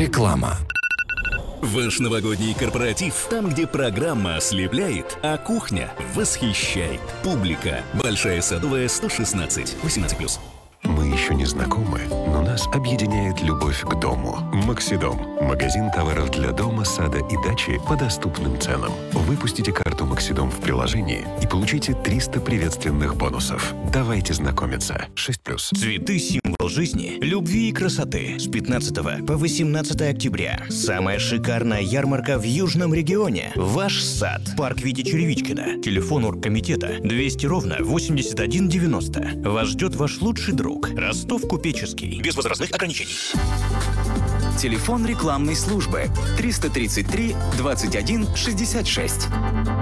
Реклама. Ваш новогодний корпоратив, там, где программа ослепляет, а кухня восхищает. Публика. Большая Садовая, 116. 18+. Мы еще не знакомы, но нас объединяет любовь к дому. Максидом. Магазин товаров для дома, сада и дачи по доступным ценам. Выпустите карту Максидом в приложении и получите 300 приветственных бонусов. Давайте знакомиться. 6+. Цветы – символ жизни, любви и красоты. С 15 по 18 октября. Самая шикарная ярмарка в Южном регионе. Ваш сад. Парк Вити Черевичкина. Телефон оргкомитета 200 ровно 81 90. Вас ждет ваш лучший друг. Ростов Купеческий. Без возрастных ограничений. Телефон рекламной службы 333 21 66.